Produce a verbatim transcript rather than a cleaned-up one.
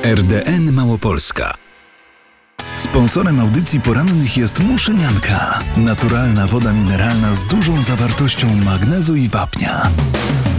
R D N Małopolska. Sponsorem audycji porannych jest Muszynianka. Naturalna woda mineralna z dużą zawartością magnezu i wapnia.